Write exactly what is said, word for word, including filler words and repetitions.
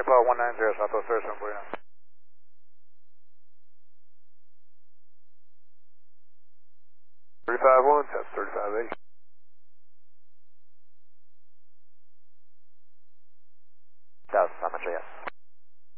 Apollo one nine zero, Southwest thirty-seven forty-nine. three five one, test thirty-five eighty.